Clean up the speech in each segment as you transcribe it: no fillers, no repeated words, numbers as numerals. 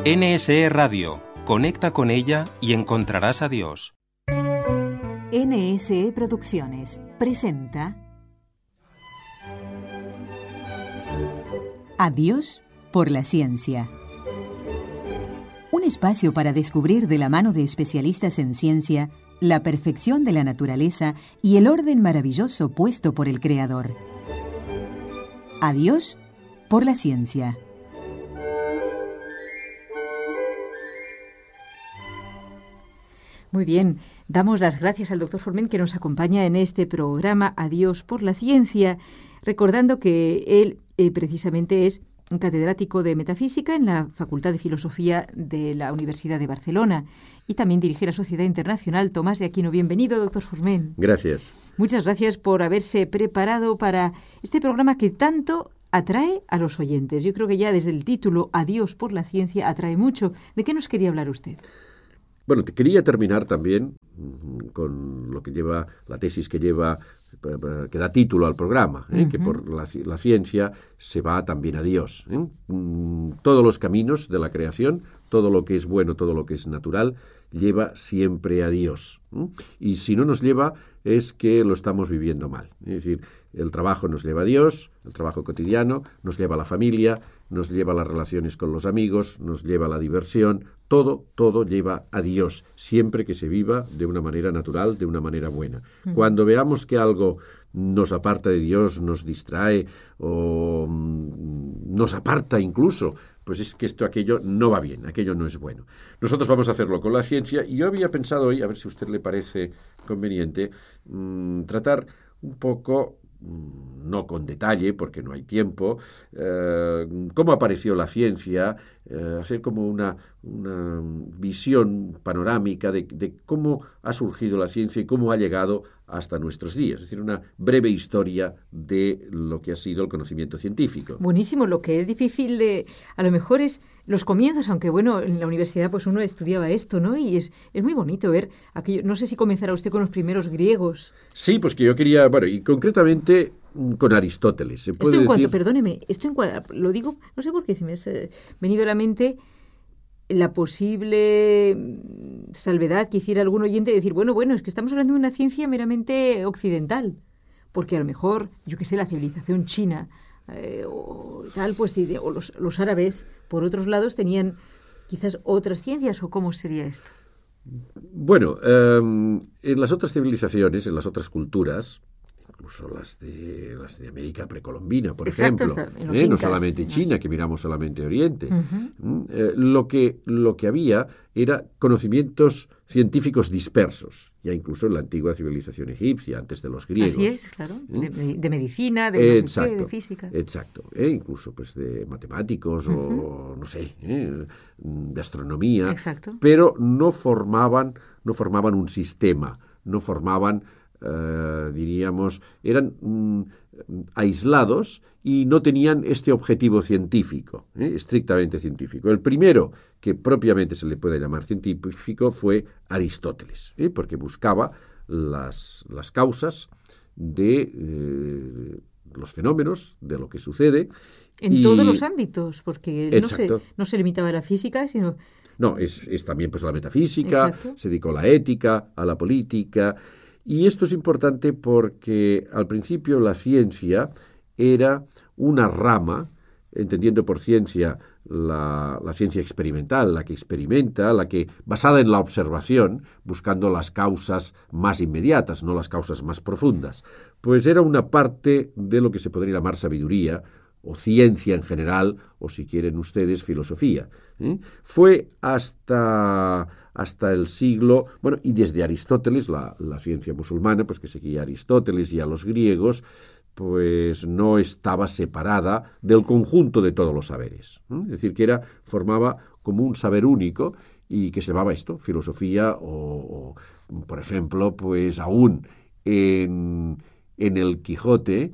NSE Radio. Conecta con ella y encontrarás a Dios. NSE Producciones presenta A Dios por la ciencia. Un espacio para descubrir de la mano de especialistas en ciencia la perfección de la naturaleza y el orden maravilloso puesto por el Creador. A Dios por la ciencia. Muy bien, damos las gracias al doctor Forment que nos acompaña en este programa A Dios por la ciencia, recordando que él precisamente es un catedrático de metafísica en la Facultad de Filosofía de la Universidad de Barcelona y también dirige la Sociedad Internacional Tomás de Aquino. Bienvenido, doctor Forment. Gracias. Muchas gracias por haberse preparado para este programa que tanto atrae a los oyentes. Yo creo que ya desde el título A Dios por la ciencia atrae mucho. ¿De qué nos quería hablar usted? Bueno, te quería terminar también con lo que lleva, la tesis que da título al programa, que por la ciencia se va también a Dios. Todos los caminos de la creación, todo lo que es bueno, todo lo que es natural, lleva siempre a Dios. Y si no nos lleva, es que lo estamos viviendo mal. Es decir, el trabajo nos lleva a Dios, el trabajo cotidiano, nos lleva a la familia, nos lleva a las relaciones con los amigos, nos lleva a la diversión, todo lleva a Dios, siempre que se viva de una manera natural, de una manera buena. Cuando veamos que algo nos aparta de Dios, nos distrae o nos aparta incluso, pues es que aquello no va bien, aquello no es bueno. Nosotros vamos a hacerlo con la ciencia y yo había pensado hoy, a ver si a usted le parece conveniente, tratar un poco, no con detalle porque no hay tiempo, cómo apareció la ciencia, hacer como una visión panorámica de cómo ha surgido la ciencia y cómo ha llegado hasta nuestros días, es decir, una breve historia de lo que ha sido el conocimiento científico. Buenísimo, lo que es difícil a lo mejor es los comienzos, aunque bueno, en la universidad pues uno estudiaba esto, ¿no? Y es muy bonito ver aquello. No sé si comenzará usted con los primeros griegos. Sí, pues que yo quería, bueno, y concretamente con Aristóteles. Se puede decir... Perdóneme, lo digo, no sé por qué se me ha venido a la mente la posible salvedad que hiciera algún oyente de decir, bueno, es que estamos hablando de una ciencia meramente occidental, porque a lo mejor, yo qué sé, la civilización china o tal, pues, o los árabes, por otros lados, tenían quizás otras ciencias, ¿o cómo sería esto? Bueno, en las otras civilizaciones, en las otras culturas, incluso las de América precolombina, por ejemplo, no solamente China, que miramos solamente Oriente. Lo que había era conocimientos científicos dispersos, ya incluso en la antigua civilización egipcia, antes de los griegos. Así es, claro, de medicina, de no sé qué, de física. Exacto, incluso pues de matemáticos o, no sé, de astronomía. Exacto. Pero no formaban un sistema, no formaban... diríamos, eran aislados y no tenían este objetivo científico, estrictamente científico. El primero que propiamente se le puede llamar científico fue Aristóteles, porque buscaba las causas de los fenómenos, de lo que sucede. En todos los ámbitos, porque no se limitaba a la física, sino... No, es también pues la metafísica, exacto. Se dedicó a la ética, a la política. Y esto es importante porque al principio la ciencia era una rama, entendiendo por ciencia la ciencia experimental, la que experimenta, la que basada en la observación, buscando las causas más inmediatas, no las causas más profundas. Pues era una parte de lo que se podría llamar sabiduría, o ciencia en general, o si quieren ustedes, filosofía. Fue hasta el siglo... Bueno, y desde Aristóteles, la ciencia musulmana, pues que seguía a Aristóteles y a los griegos, pues no estaba separada del conjunto de todos los saberes. Es decir, que formaba como un saber único y que se llamaba esto, filosofía, o por ejemplo, pues aún en el Quijote,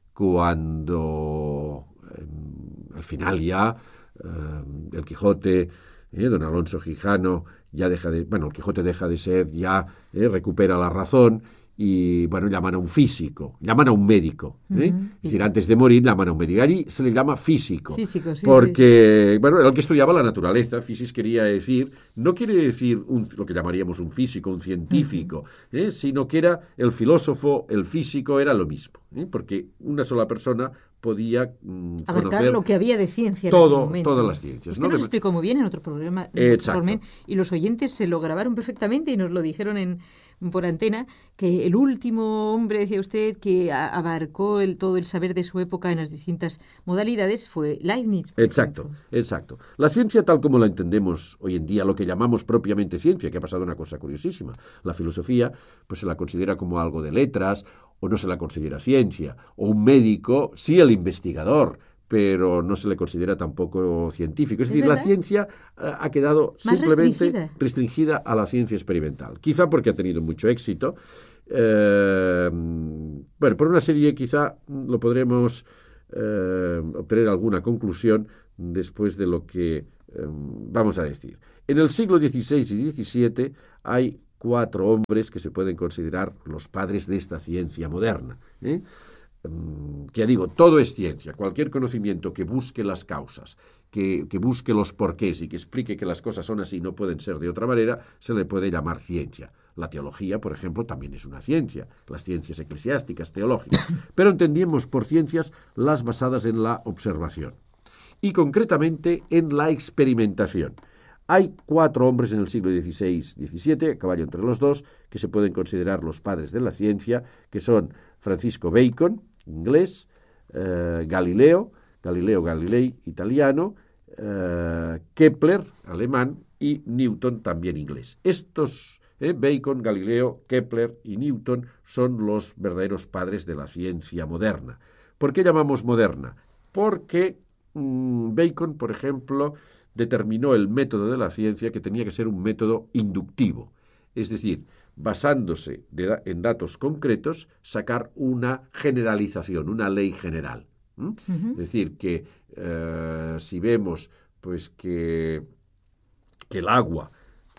cuando al final ya el Quijote, don Alonso Quijano, ya el Quijote deja de ser, ya recupera la razón y bueno, llaman a un físico, llaman a un médico. Es decir, antes de morir llaman a un médico. Allí se le llama físico. Físico, sí, porque, bueno, era el que estudiaba la naturaleza. Physis quería decir, no quiere decir lo que llamaríamos un físico, un científico, sino que era el filósofo, el físico, era lo mismo. Porque una sola persona podía abarcar conocer lo que había de ciencia en todo, aquel momento. todas las ciencias. Usted nos explicó muy bien en otro programa, y los oyentes se lo grabaron perfectamente y nos lo dijeron por antena, que el último hombre, decía usted, que abarcó todo el saber de su época en las distintas modalidades fue Leibniz. Exacto. La ciencia tal como la entendemos hoy en día, lo que llamamos propiamente ciencia, que ha pasado una cosa curiosísima. La filosofía pues se la considera como algo de letras, o no se la considera ciencia, o un médico, sí el investigador, pero no se le considera tampoco científico. Es decir, ¿verdad? la ciencia ha quedado más simplemente restringida a la ciencia experimental. Quizá porque ha tenido mucho éxito. Bueno, por una serie quizá lo podremos obtener alguna conclusión después de lo que vamos a decir. En el siglo XVI y XVII hay 4 hombres que se pueden considerar los padres de esta ciencia moderna. Que ya digo, todo es ciencia. Cualquier conocimiento que busque las causas, que busque los porqués y que explique que las cosas son así y no pueden ser de otra manera, se le puede llamar ciencia. La teología, por ejemplo, también es una ciencia, las ciencias eclesiásticas, teológicas, pero entendemos por ciencias las basadas en la observación y concretamente en la experimentación. Hay 4 hombres en el siglo XVI-XVII, a caballo entre los dos, que se pueden considerar los padres de la ciencia, que son Francisco Bacon, inglés, Galileo Galilei, italiano, Kepler, alemán, y Newton, también inglés. Estos, Bacon, Galileo, Kepler y Newton, son los verdaderos padres de la ciencia moderna. ¿Por qué llamamos moderna? Porque Bacon, por ejemplo, determinó el método de la ciencia que tenía que ser un método inductivo, es decir, basándose en datos concretos, sacar una generalización, una ley general. Es decir, que si vemos pues que el agua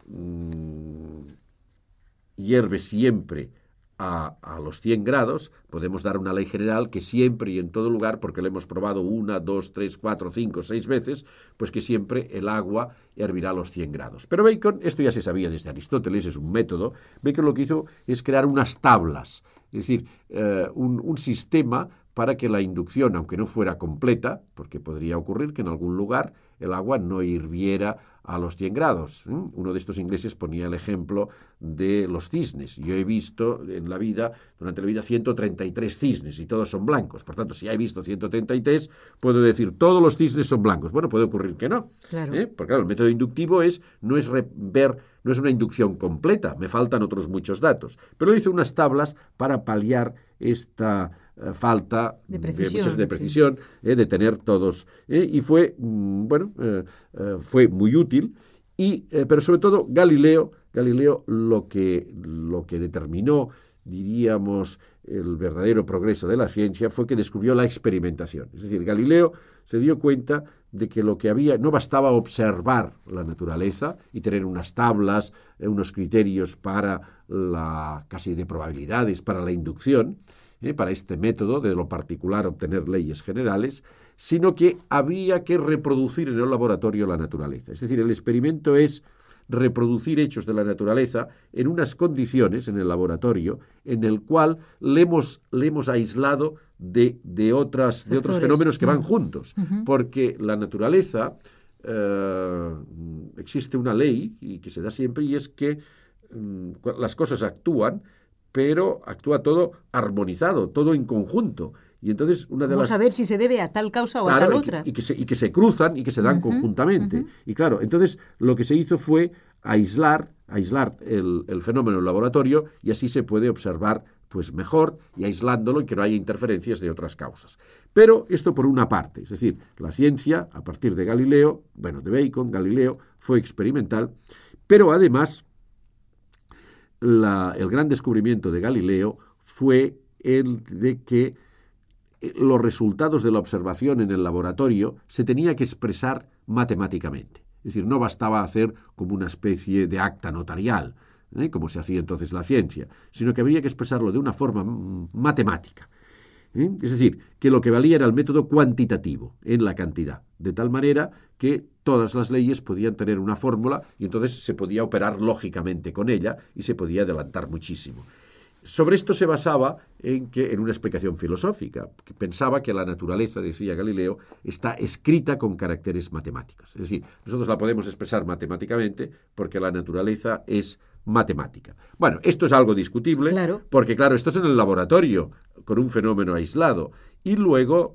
hierve siempre a los 100 grados, podemos dar una ley general que siempre y en todo lugar, porque lo hemos probado 1, 2, 3, 4, 5, 6 veces, pues que siempre el agua hervirá a los 100 grados. Pero Bacon, esto ya se sabía desde Aristóteles, es un método. Bacon lo que hizo es crear unas tablas, es decir, un sistema para que la inducción, aunque no fuera completa, porque podría ocurrir que en algún lugar el agua no hirviera a los 100 grados. Uno de estos ingleses ponía el ejemplo de los cisnes. Yo he visto durante la vida, 133 cisnes y todos son blancos. Por tanto, si he visto 133, puedo decir todos los cisnes son blancos. Bueno, puede ocurrir que no. Claro. Porque claro, el método inductivo no es una inducción completa, me faltan otros muchos datos. Pero hizo unas tablas para paliar esta falta de precisión, de tener todos. Y fue, fue muy útil, pero sobre todo Galileo lo que determinó, diríamos, el verdadero progreso de la ciencia fue que descubrió la experimentación. Es decir, Galileo se dio cuenta de que lo que había no bastaba observar la naturaleza y tener unas tablas, unos criterios para casi de probabilidades, para la inducción, para este método de lo particular obtener leyes generales, sino que había que reproducir en el laboratorio la naturaleza. Es decir, el experimento es reproducir hechos de la naturaleza en unas condiciones en el laboratorio en el cual le hemos aislado de otros fenómenos que van juntos. Porque la naturaleza, existe una ley y que se da siempre, y es que las cosas actúan, pero actúa todo armonizado, todo en conjunto. Y entonces vamos a ver si se debe a tal causa o a tal otra. Y que se cruzan y que se dan conjuntamente. Y claro, entonces lo que se hizo fue aislar el fenómeno en el laboratorio, y así se puede observar pues mejor, y aislándolo, y que no haya interferencias de otras causas. Pero esto por una parte, es decir, la ciencia, a partir de Galileo, de Bacon, Galileo, fue experimental, pero además el gran descubrimiento de Galileo fue el de que los resultados de la observación en el laboratorio se tenía que expresar matemáticamente. Es decir, no bastaba hacer como una especie de acta notarial. como se hacía entonces la ciencia, sino que habría que expresarlo de una forma matemática. Es decir, que lo que valía era el método cuantitativo, en la cantidad, de tal manera que todas las leyes podían tener una fórmula y entonces se podía operar lógicamente con ella y se podía adelantar muchísimo. Sobre esto se basaba en una explicación filosófica, que pensaba que la naturaleza, decía Galileo, está escrita con caracteres matemáticos. Es decir, nosotros la podemos expresar matemáticamente porque la naturaleza es matemática. Bueno, esto es algo discutible, claro, porque claro, esto es en el laboratorio, con un fenómeno aislado. Y luego,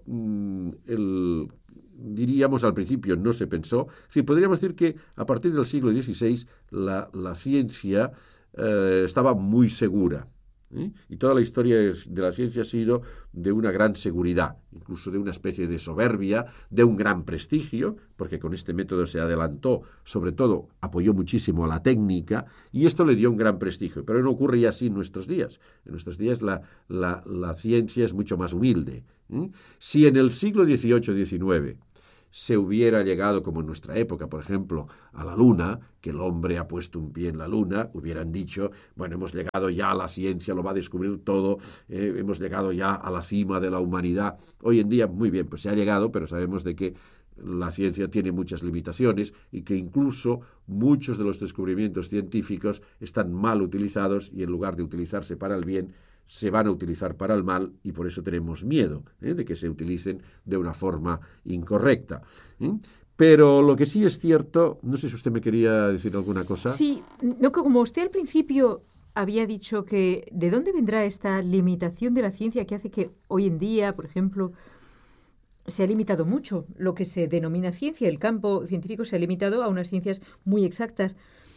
diríamos al principio, no se pensó. Es decir, podríamos decir que a partir del siglo XVI la ciencia estaba muy segura. Y toda la historia de la ciencia ha sido de una gran seguridad, incluso de una especie de soberbia, de un gran prestigio, porque con este método se adelantó, sobre todo apoyó muchísimo a la técnica, y esto le dio un gran prestigio. Pero no ocurre ya así en nuestros días. En nuestros días la ciencia es mucho más humilde. Si en el siglo XVIII-XIX se hubiera llegado, como en nuestra época, por ejemplo, a la Luna, que el hombre ha puesto un pie en la Luna, hubieran dicho, bueno, hemos llegado ya a la ciencia, lo va a descubrir todo, hemos llegado ya a la cima de la humanidad. Hoy en día, muy bien, pues se ha llegado, pero sabemos de que la ciencia tiene muchas limitaciones y que incluso muchos de los descubrimientos científicos están mal utilizados y en lugar de utilizarse para el bien, se van a utilizar para el mal y por eso tenemos miedo de que se utilicen de una forma incorrecta. Pero lo que sí es cierto, no sé si usted me quería decir alguna cosa. Sí, no, que como usted al principio había dicho que ¿de dónde vendrá esta limitación de la ciencia que hace que hoy en día, por ejemplo, se ha limitado mucho lo que se denomina ciencia? El campo científico se ha limitado a unas ciencias muy exactas.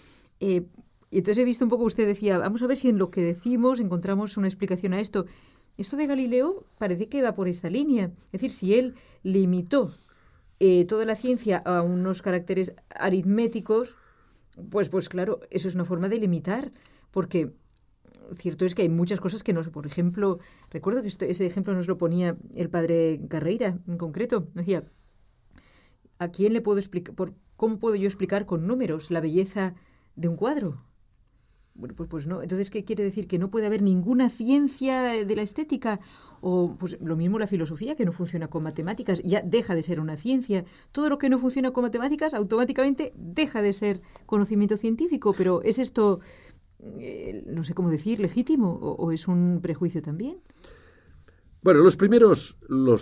Y entonces he visto un poco, usted decía, vamos a ver si en lo que decimos encontramos una explicación a esto. Esto de Galileo parece que va por esta línea. Es decir, si él limitó toda la ciencia a unos caracteres aritméticos, pues claro, eso es una forma de limitar, porque cierto es que hay muchas cosas que no sé. Por ejemplo, recuerdo que ese ejemplo nos lo ponía el padre Carreira en concreto. Decía, ¿a quién le puedo explicar, cómo puedo yo explicar con números la belleza de un cuadro? Bueno, pues no. Entonces, ¿qué quiere decir? ¿Que no puede haber ninguna ciencia de la estética? O pues lo mismo la filosofía, que no funciona con matemáticas, ya deja de ser una ciencia. Todo lo que no funciona con matemáticas automáticamente deja de ser conocimiento científico. Pero ¿es esto, no sé cómo decir, legítimo o es un prejuicio también? Bueno, los primeros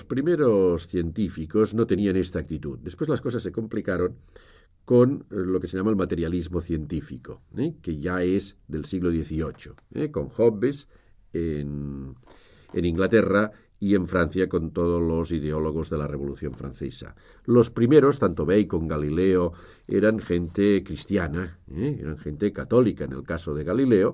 científicos no tenían esta actitud. Después las cosas se complicaron con lo que se llama el materialismo científico, que ya es del siglo XVIII, con Hobbes en Inglaterra y en Francia con todos los ideólogos de la Revolución Francesa. Los primeros, tanto Bacon, Galileo, eran gente cristiana, eran gente católica en el caso de Galileo,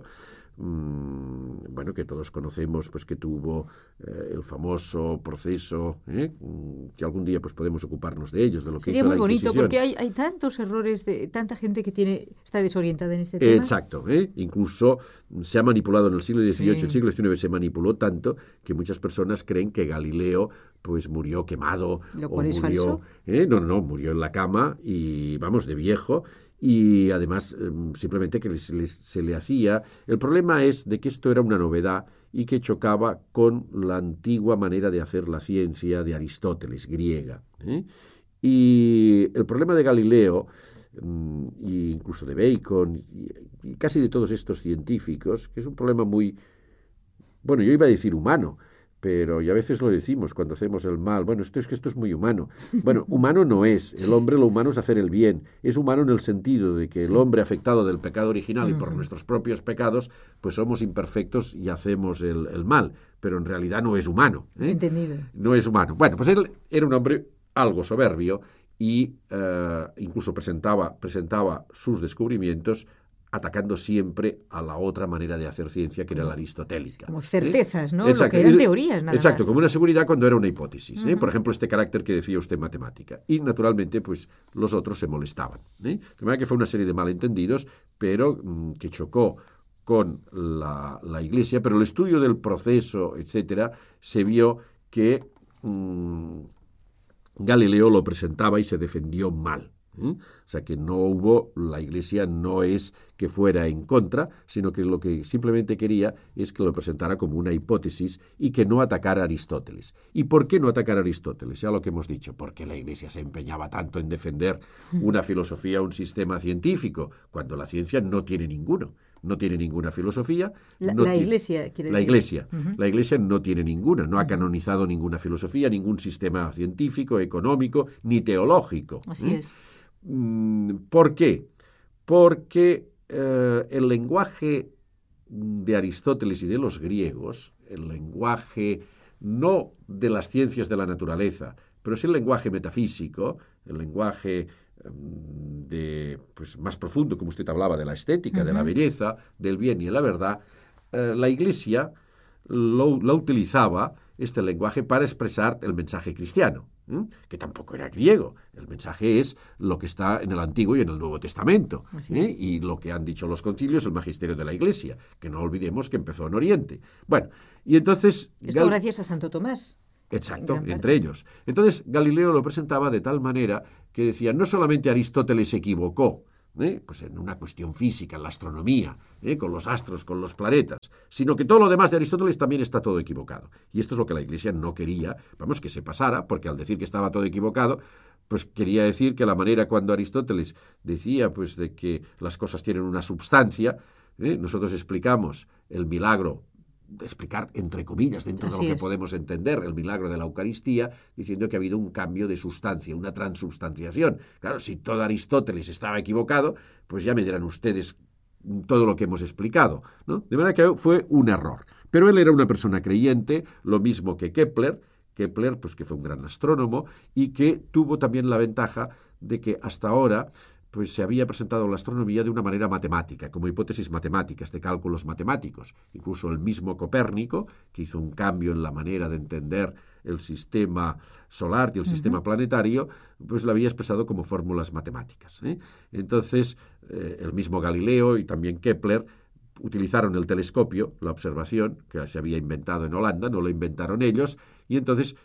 bueno, que todos conocemos, pues que tuvo el famoso proceso, que algún día pues podemos ocuparnos de ellos, de lo que hizo la Inquisición. Sería muy bonito, porque hay tantos errores de tanta gente que está desorientada en este tema. Exacto, incluso se ha manipulado en el siglo XVIII, el siglo XIX se manipuló tanto que muchas personas creen que Galileo pues murió quemado. ¿Lo cual es murió, falso? No, murió en la cama y, vamos, de viejo. Y además simplemente que se le hacía. El problema es de que esto era una novedad y que chocaba con la antigua manera de hacer la ciencia de Aristóteles, griega. Y el problema de Galileo, e incluso de Bacon, y casi de todos estos científicos, que es un problema muy, bueno, yo iba a decir humano, pero y a veces lo decimos cuando hacemos el mal. Bueno, esto es muy humano. Bueno, humano no es. El hombre, lo humano es hacer el bien. Es humano en el sentido de que el hombre afectado del pecado original y por nuestros propios pecados, pues somos imperfectos y hacemos el mal. Pero en realidad no es humano. Entendido. No es humano. Bueno, pues él era un hombre algo soberbio y incluso presentaba sus descubrimientos atacando siempre a la otra manera de hacer ciencia, que era la aristotélica. Como certezas, ¿no? Exacto. Lo que eran teorías, nada Exacto, más. Como una seguridad cuando era una hipótesis. Por ejemplo, este carácter que decía usted, matemática. Y, naturalmente, pues los otros se molestaban. De manera que fue una serie de malentendidos, pero que chocó con la Iglesia. Pero el estudio del proceso, etcétera, se vio que Galileo lo presentaba y se defendió mal. O sea que no hubo, la Iglesia no es que fuera en contra, sino que lo que simplemente quería es que lo presentara como una hipótesis y que no atacara a Aristóteles. ¿Y por qué no atacar a Aristóteles? Ya lo que hemos dicho, porque la Iglesia se empeñaba tanto en defender una filosofía, un sistema científico, cuando la ciencia no tiene ninguno. No tiene ninguna filosofía. La Iglesia, quiere la decir. Iglesia. La Iglesia no tiene ninguna, no ha canonizado ninguna filosofía, ningún sistema científico, económico, ni teológico. Así es. ¿Por qué? Porque el lenguaje de Aristóteles y de los griegos, el lenguaje no de las ciencias de la naturaleza, pero sí el lenguaje metafísico, el lenguaje más profundo, como usted hablaba, de la estética, de la belleza, del bien y de la verdad, la Iglesia lo utilizaba, este lenguaje, para expresar el mensaje cristiano, que tampoco era griego. El mensaje es lo que está en el Antiguo y en el Nuevo Testamento, y lo que han dicho los concilios, el magisterio de la Iglesia, que no olvidemos que empezó en Oriente. Bueno, y entonces... Esto gracias a Santo Tomás. Exacto, entre ellos. Entonces Galileo lo presentaba de tal manera que decía, no solamente Aristóteles se equivocó, pues en una cuestión física, en la astronomía, con los astros, con los planetas, sino que todo lo demás de Aristóteles también está todo equivocado. Y esto es lo que la Iglesia no quería, que se pasara, porque al decir que estaba todo equivocado, pues quería decir que la manera cuando Aristóteles decía pues de que las cosas tienen una substancia, nosotros explicamos el milagro, explicar entre comillas, dentro de lo que podemos entender, el milagro de la Eucaristía, diciendo que ha habido un cambio de sustancia, una transubstanciación. Claro, si todo Aristóteles estaba equivocado, pues ya me dirán ustedes todo lo que hemos explicado, ¿no? De manera que fue un error. Pero él era una persona creyente, lo mismo que Kepler, pues que fue un gran astrónomo y que tuvo también la ventaja de que hasta ahora pues se había presentado la astronomía de una manera matemática, como hipótesis matemáticas, de cálculos matemáticos. Incluso el mismo Copérnico, que hizo un cambio en la manera de entender el sistema solar y el sistema planetario, pues lo había expresado como fórmulas matemáticas. Entonces, el mismo Galileo y también Kepler utilizaron el telescopio, la observación, que se había inventado en Holanda, no lo inventaron ellos, y entonces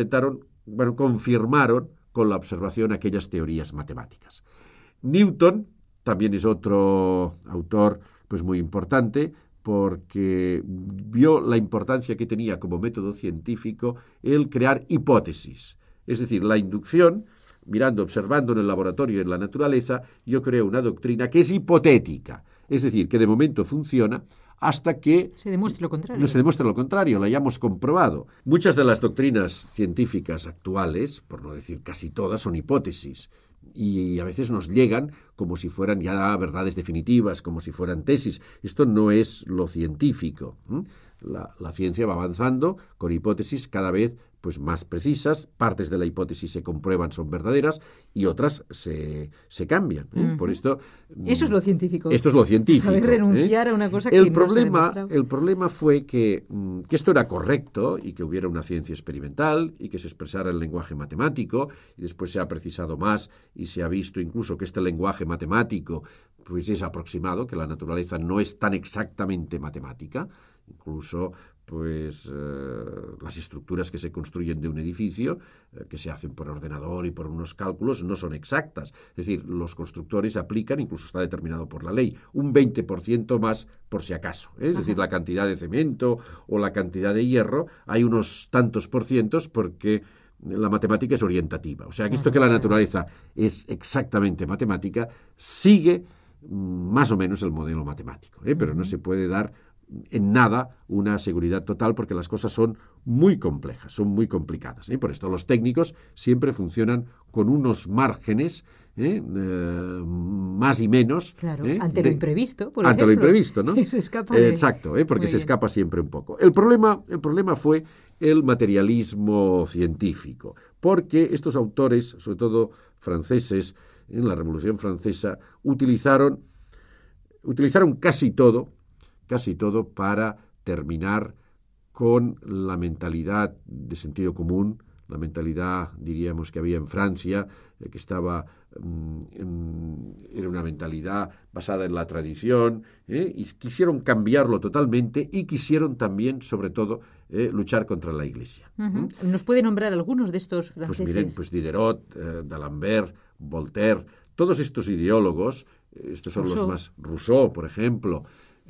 confirmaron con la observación aquellas teorías matemáticas. Newton también es otro autor pues muy importante porque vio la importancia que tenía como método científico el crear hipótesis. Es decir, la inducción, observando en el laboratorio y en la naturaleza, yo creo una doctrina que es hipotética. Es decir, que de momento funciona hasta que se demuestre lo contrario. No se demuestre lo contrario, lo hayamos comprobado. Muchas de las doctrinas científicas actuales, por no decir casi todas, son hipótesis. Y a veces nos llegan como si fueran ya verdades definitivas, como si fueran tesis. Esto no es lo científico. La ciencia va avanzando con hipótesis cada vez pues más precisas. Partes de la hipótesis se comprueban, son verdaderas, y otras se cambian. Por esto... Eso es lo científico. Esto es lo científico. Saber renunciar a una cosa que no se ha demostrado. El problema fue que esto era correcto y que hubiera una ciencia experimental y que se expresara el lenguaje matemático, y después se ha precisado más y se ha visto incluso que este lenguaje matemático pues es aproximado, que la naturaleza no es tan exactamente matemática. Incluso pues las estructuras que se construyen de un edificio, que se hacen por ordenador y por unos cálculos, no son exactas. Es decir, los constructores aplican, incluso está determinado por la ley, un 20% más por si acaso. Es decir, la cantidad de cemento o la cantidad de hierro, hay unos tantos por cientos porque la matemática es orientativa. O sea, que esto que la naturaleza es exactamente matemática, sigue más o menos el modelo matemático, pero no se puede dar en nada una seguridad total porque las cosas son muy complejas, son muy complicadas. Por esto los técnicos siempre funcionan con unos márgenes más y menos. Claro, ante lo imprevisto, por ante ejemplo. Lo imprevisto, ¿no? Se escapa de... Exacto, porque se escapa siempre un poco. El problema fue el materialismo científico, porque estos autores, sobre todo franceses, en la Revolución Francesa, utilizaron casi todo para terminar con la mentalidad de sentido común, la mentalidad, diríamos, que había en Francia, que era una mentalidad basada en la tradición, y quisieron cambiarlo totalmente y quisieron también, sobre todo, luchar contra la Iglesia. ¿Nos puede nombrar algunos de estos franceses? Pues miren, Diderot, D'Alembert, Voltaire, todos estos ideólogos, estos son los más... Rousseau, por ejemplo,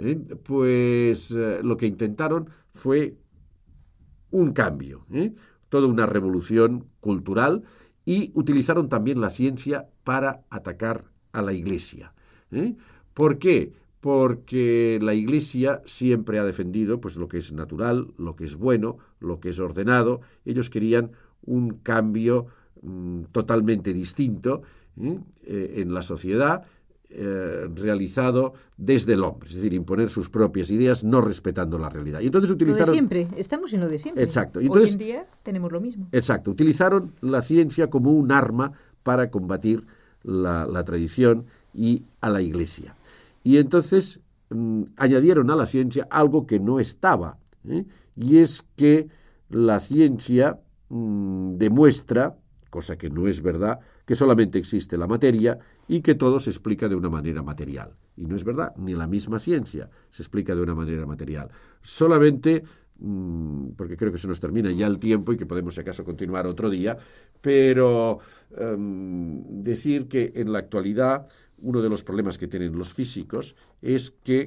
lo que intentaron fue un cambio, toda una revolución cultural, y utilizaron también la ciencia para atacar a la Iglesia. ¿Por qué? Porque la Iglesia siempre ha defendido pues, lo que es natural, lo que es bueno, lo que es ordenado. Ellos querían un cambio totalmente distinto en la sociedad, realizado desde el hombre, es decir, imponer sus propias ideas, no respetando la realidad. Y entonces utilizaron... Lo de siempre, estamos en lo de siempre. Exacto. Y entonces, hoy en día tenemos lo mismo. Exacto. Utilizaron la ciencia como un arma para combatir la tradición y a la Iglesia. Y entonces añadieron a la ciencia algo que no estaba, y es que la ciencia demuestra, cosa que no es verdad, que solamente existe la materia y que todo se explica de una manera material. Y no es verdad, ni la misma ciencia se explica de una manera material. Solamente, porque creo que se nos termina ya el tiempo y que podemos, si acaso, continuar otro día, pero decir que en la actualidad uno de los problemas que tienen los físicos es que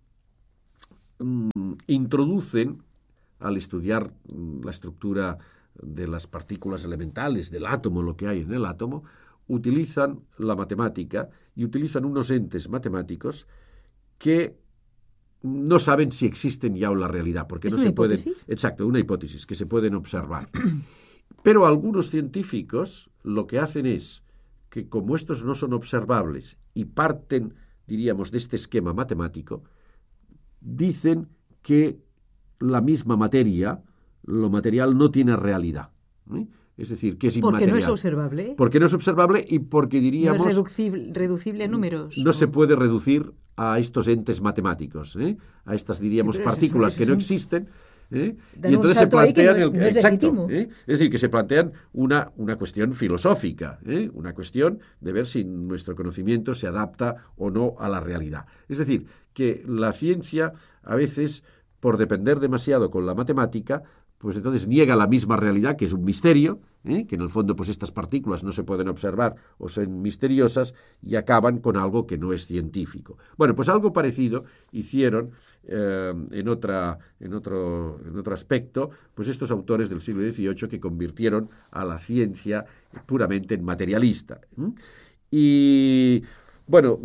introducen, al estudiar la estructura de las partículas elementales, del átomo, lo que hay en el átomo, utilizan la matemática y utilizan unos entes matemáticos que no saben si existen ya en la realidad, porque no se pueden... Exacto, una hipótesis que se pueden observar. Pero algunos científicos lo que hacen es que, como estos no son observables y parten, diríamos, de este esquema matemático, dicen que la misma materia, lo material, no tiene realidad. Es decir, que es inmaterial. Porque no es observable. Porque no es observable y porque, diríamos... No es reducible a números. No se puede reducir a estos entes matemáticos, a estas, diríamos, partículas que no existen. Y entonces se plantean es decir, que se plantean una cuestión filosófica, una cuestión de ver si nuestro conocimiento se adapta o no a la realidad. Es decir, que la ciencia a veces, por depender demasiado con la matemática, pues entonces niega la misma realidad, que es un misterio, que en el fondo pues estas partículas no se pueden observar o son misteriosas, y acaban con algo que no es científico. Bueno, pues algo parecido hicieron en otro aspecto, pues estos autores del siglo XVIII, que convirtieron a la ciencia puramente en materialista. Y... bueno,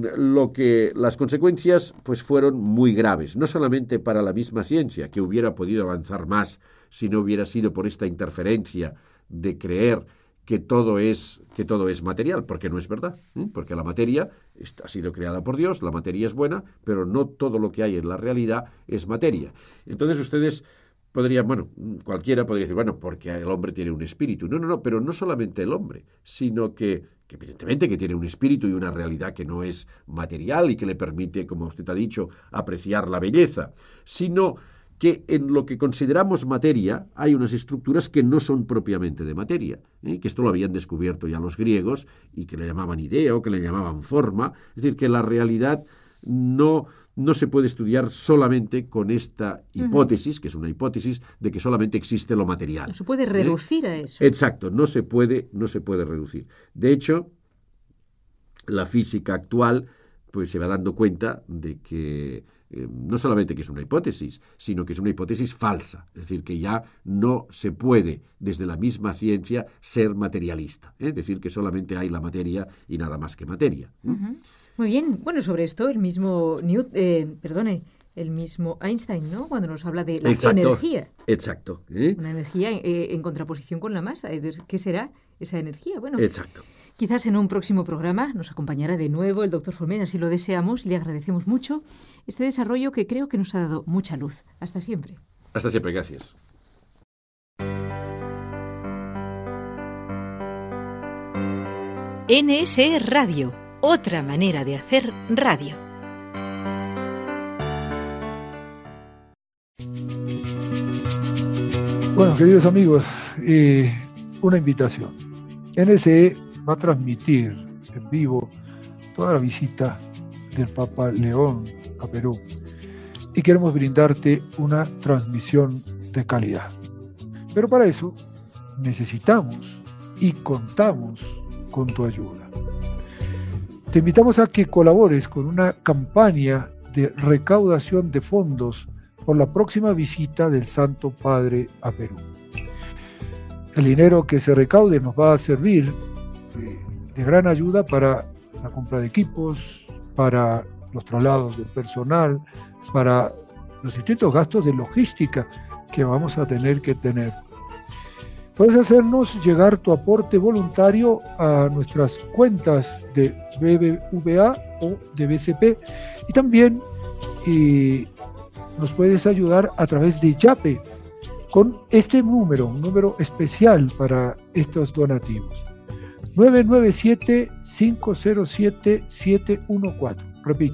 las consecuencias pues fueron muy graves, no solamente para la misma ciencia, que hubiera podido avanzar más si no hubiera sido por esta interferencia de creer que todo es material, porque no es verdad, porque la materia ha sido creada por Dios, la materia es buena, pero no todo lo que hay en la realidad es materia. Entonces ustedes cualquiera podría decir, porque el hombre tiene un espíritu. No, pero no solamente el hombre, sino que evidentemente que tiene un espíritu y una realidad que no es material y que le permite, como usted ha dicho, apreciar la belleza, sino que en lo que consideramos materia hay unas estructuras que no son propiamente de materia, que esto lo habían descubierto ya los griegos y que le llamaban idea o que le llamaban forma. Es decir, que la realidad no se puede estudiar solamente con esta hipótesis, que es una hipótesis de que solamente existe lo material. No se puede reducir a eso. Exacto, no se puede reducir. De hecho, la física actual pues se va dando cuenta de que no solamente que es una hipótesis, sino que es una hipótesis falsa. Es decir, que ya no se puede, desde la misma ciencia, ser materialista. Decir que solamente hay la materia y nada más que materia. Muy bien. Bueno, sobre esto el mismo Einstein, ¿no? Cuando nos habla de la energía. Exacto. Una energía en contraposición con la masa. ¿Qué será esa energía? Bueno, exacto. Quizás en un próximo programa nos acompañará de nuevo el doctor Forment, así lo deseamos, y le agradecemos mucho este desarrollo que creo que nos ha dado mucha luz. Hasta siempre. Hasta siempre, gracias. NSE Radio, otra manera de hacer radio. Bueno, queridos amigos, una invitación. NSE va a transmitir en vivo toda la visita del Papa León a Perú y queremos brindarte una transmisión de calidad. Pero para eso necesitamos y contamos con tu ayuda. Te invitamos a que colabores con una campaña de recaudación de fondos por la próxima visita del Santo Padre a Perú. El dinero que se recaude nos va a servir de gran ayuda para la compra de equipos, para los traslados del personal, para los distintos gastos de logística que vamos a tener que tener. Puedes hacernos llegar tu aporte voluntario a nuestras cuentas de BBVA o de BCP y también nos puedes ayudar a través de Yape con este número, un número especial para estos donativos. 997-507-714. Repito,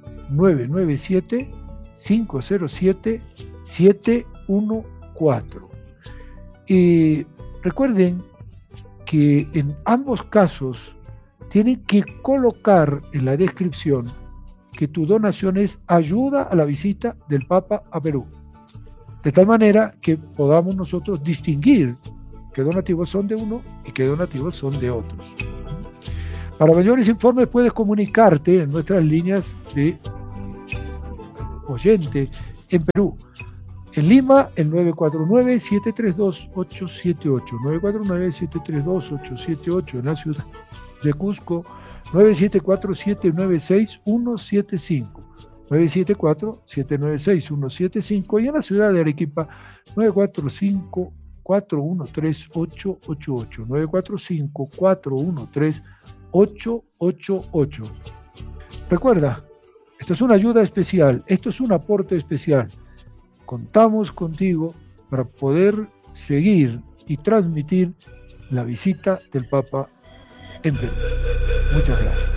997-507-714. Y recuerden que en ambos casos tienen que colocar en la descripción que tu donación es ayuda a la visita del Papa a Perú, de tal manera que podamos nosotros distinguir qué donativos son de uno y qué donativos son de otros. Para mayores informes puedes comunicarte en nuestras líneas de oyente en Perú. En Lima, el 949-732-878. 949-732-878. En la ciudad de Cusco, 974-796-175. 974-796-175. Y en la ciudad de Arequipa, 945-413-888. 945-413-888. Recuerda, esto es una ayuda especial, esto es un aporte especial. Contamos contigo para poder seguir y transmitir la visita del Papa en Perú. Muchas gracias.